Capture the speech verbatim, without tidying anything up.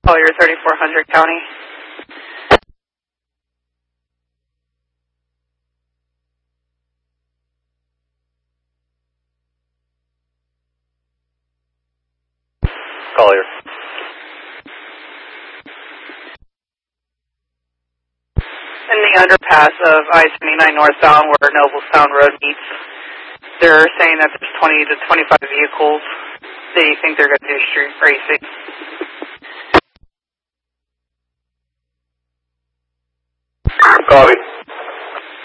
Collier thirty-four hundred County. Collier. In the underpass of I seventy-nine northbound where Noblestown Road meets, they're saying that there's twenty to twenty-five vehicles. They think they're going to do street racing. Copy.